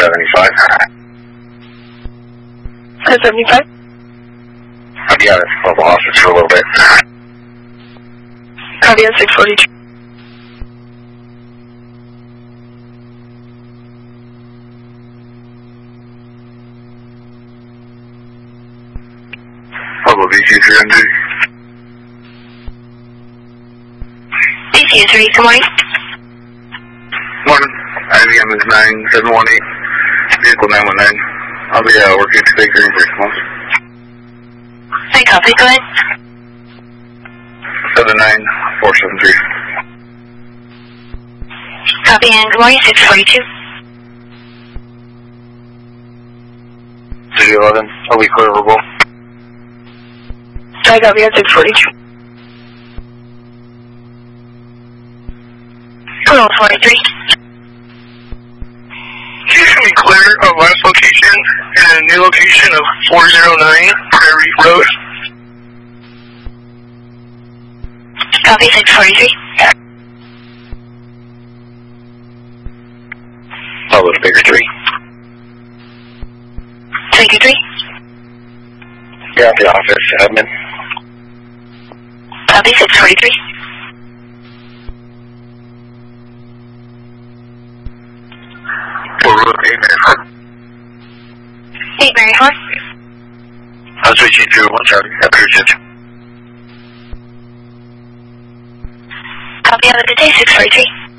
1075. 1075? Yeah, it's mobile hostage for a little bit. Copy on 642. Hello, DC3MD. DC3, good morning. Morning. IBM is 9718. Vehicle 919. I'll be working to take green for response. Hi, copy, go ahead. 79473. Copy, and good morning, 642. 311. I'll be clearable. Hi, copy on 642. 1243. Can you be clear of last location and a new location of 409 Prairie Road? Copy 643. I'll go to Baker 3. Baker 3. You're at the office, admin. Copy 643. We're road 8 Mary 4. I'll switch you through one Charlie. Appreciate. Copy, have a good day, 643.